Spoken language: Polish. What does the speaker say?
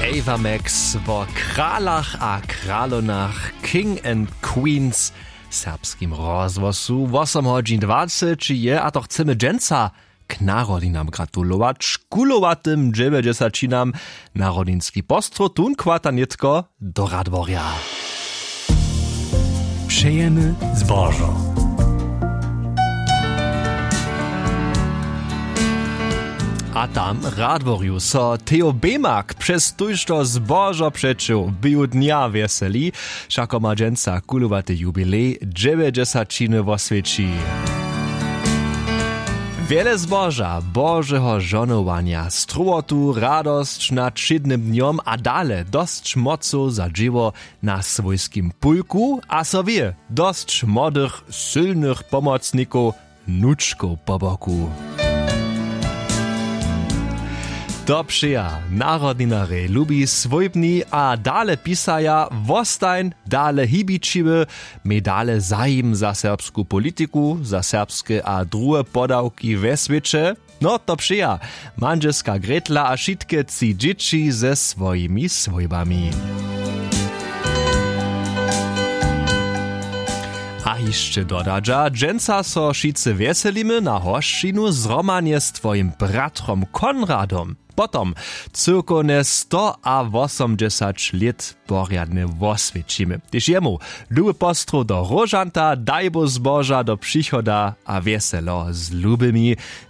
Ava Max o kralach a kralonach, King and Queens, serbskim rozwosu, 8:20 je, a to chcemy dżęca k narodinam gratulować, szkulowatym 90-cinam, narodinski postro tun kwatanitko do Radworja. Přejemy zbożo. A tam Radworju so Theo Bemak przez tujšto zbożo przeczył biu dnia weseli, šako ma dżęca kulowaty jubilej 90-ciny woswieci. Wiele zboża, Bożego żonowania, struwotu, radość nad szydnym dniom, a dale dość mocu za dzieło na swojskim pulku, a so wie, dość młodych, silnych pomocników, nuczków po boku. To przyja, narodninare lubi swojbni, a dale pisaja wostajn, dale hibičiwy, medale zajim za serbsku politiku, za serbskie a drugie podawki we świecie. No to przyja, manželska Gretla a šitke ci dzieci ze swoimi swojbami. A jeszcze dodadża, dżęca so šice weselimy na hoščinu zromanie z twoim bratrom Konradom. Potom cyrkowne 180 lat poriadne woswiecimy. Tyż jemu luby postro do rożanta, dajbo zboża do przychoda a weselo z lubymi